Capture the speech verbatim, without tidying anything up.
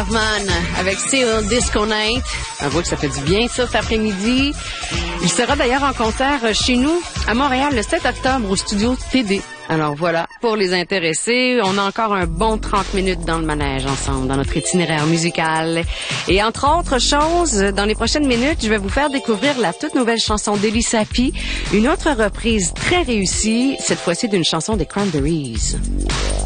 Carman avec Seal Disco Night. Avouez que ça fait du bien, ça, cet après-midi. Il sera d'ailleurs en concert chez nous, à Montréal, le sept octobre, au studio T D. Alors voilà, pour les intéressés, on a encore un bon trente minutes dans le manège ensemble, dans notre itinéraire musical. Et entre autres choses, dans les prochaines minutes, je vais vous faire découvrir la toute nouvelle chanson d'Eli Sapi, une autre reprise très réussie, cette fois-ci d'une chanson des Cranberries.